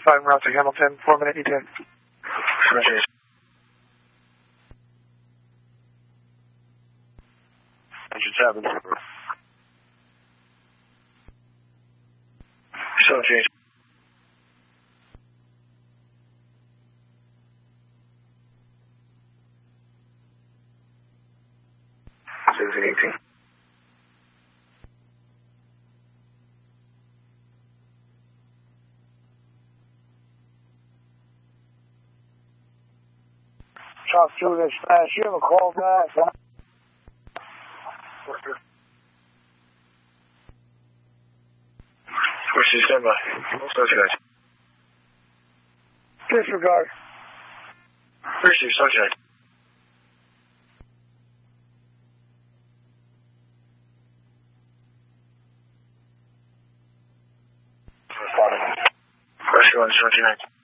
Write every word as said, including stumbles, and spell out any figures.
five route to Hamilton, four minute E T A. Roger. Engine seven. So change. Sixteen eighteen. Talk through this fast. You have a call back, huh? Where's your standby? What's those guys? Disregard. Where's your subject? Responding. Rescue one, twenty-nine.